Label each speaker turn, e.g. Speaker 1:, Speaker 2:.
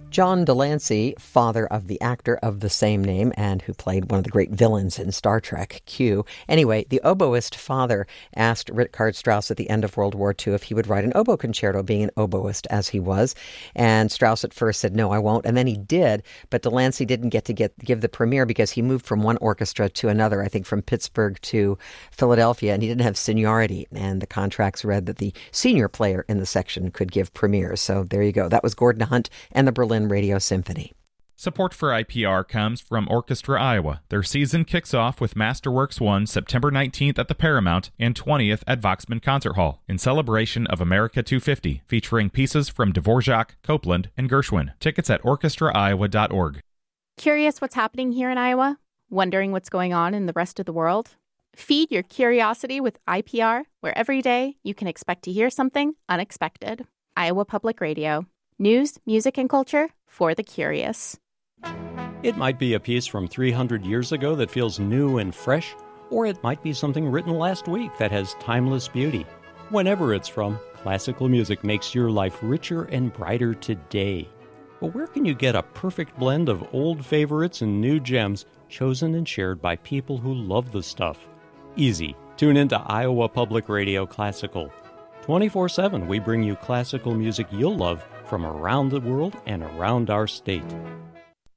Speaker 1: John Delancey, father of the actor of the same name and who played one of the great villains in Star Trek, Q. Anyway, the oboist father asked Richard Strauss at the end of World War II if he would write an oboe concerto, being an oboist as he was. And Strauss at first said, no, I won't. And then he did, but Delancey didn't get to give the premiere because he moved from one orchestra to another, I think from Pittsburgh to Philadelphia, and he didn't have seniority. And the contracts read that the senior player in the section could give premieres. So there you go. That was Gordon Hunt and the Berlin Radio Symphony.
Speaker 2: Support for IPR comes from Orchestra Iowa. Their season kicks off with Masterworks 1 September 19th at the Paramount and 20th at Voxman Concert Hall in celebration of America 250, featuring pieces from Dvorak, Copland, and Gershwin. Tickets at orchestraiowa.org.
Speaker 3: Curious what's happening here in Iowa? Wondering what's going on in the rest of the world? Feed your curiosity with IPR, where every day you can expect to hear something unexpected. Iowa Public Radio. News, music, and culture for the curious.
Speaker 4: It might be a piece from 300 years ago that feels new and fresh, or it might be something written last week that has timeless beauty. Whenever it's from, classical music makes your life richer and brighter today. But where can you get a perfect blend of old favorites and new gems chosen and shared by people who love the stuff? Easy. Tune into Iowa Public Radio Classical. 24/7, we bring you classical music you'll love from around the world and around our state.